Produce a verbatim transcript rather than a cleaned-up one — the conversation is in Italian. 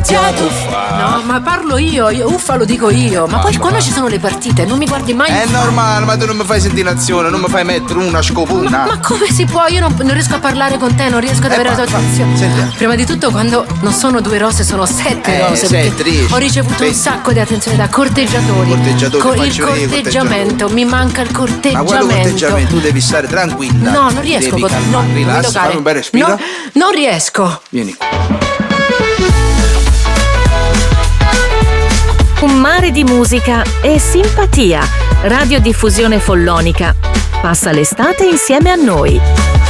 iniziato. Uffa. No, ma parlo io, io uffa lo dico io. Ma, ma poi ma quando va. Ci sono le partite non mi guardi mai. È normale, ma tu non mi fai sentire l'azione, non mi fai mettere una scopuna. Ma, ma come si può? Io non, non riesco a parlare con te, non riesco ad eh, avere va, la tua attenzione. Prima di tutto, quando non sono due rose, sono sette eh, rose. Sette, ho ricevuto venti. Un sacco di attenzione da corteggiatori. Corteggiatori, Co- il corteggiamento, mi manca il corteggiamento. Ma guarda corteggiamento, tu devi stare tranquilla. No, non riesco. Devi calmare, no, rilassa, fammi un bel respiro. No, non riesco. Vieni qua. Un mare di musica e simpatia. Radiodiffusione Follonica. Passa l'estate insieme a noi.